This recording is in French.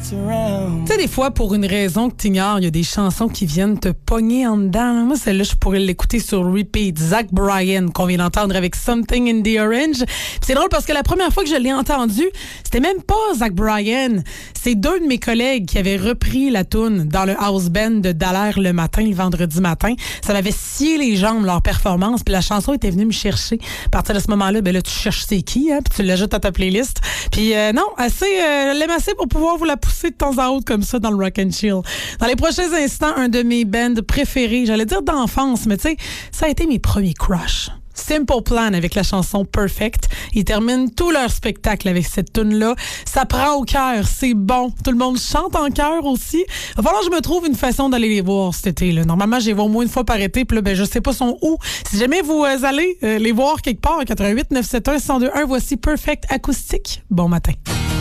Tu sais, des fois, pour une raison que tu ignores, il y a des chansons qui viennent te pogner en dedans. Moi, celle-là, je pourrais l'écouter sur repeat. Zach Bryan, qu'on vient d'entendre avec Something in the Orange. Puis c'est drôle parce que la première fois que je l'ai entendu, c'était même pas Zach Bryan. C'est deux de mes collègues qui avaient repris la toune dans le house band de Dallaire le matin, le vendredi matin. Ça m'avait scié les jambes, leur performance. Puis la chanson était venue me chercher. À partir de ce moment-là, ben là, tu cherches c'est qui, hein, puis tu l'ajoutes à ta playlist. Puis non, l'aime assez pour pouvoir vous la pousser de temps à autre comme ça dans le Rock and Chill. Dans les prochains instants, un de mes bands préférés, j'allais dire d'enfance, mais tu sais, ça a été mes premiers crushs. Simple Plan avec la chanson Perfect. Ils terminent tout leur spectacle avec cette tune-là. Ça prend au cœur, c'est bon. Tout le monde chante en chœur aussi. Il va falloir que je me trouve une façon d'aller les voir cet été. Là. Normalement, je les vois au moins une fois par été. Puis là, ben, je sais pas sont où. Si jamais vous allez les voir quelque part, 88 971 1021, voici Perfect acoustique. Bon matin.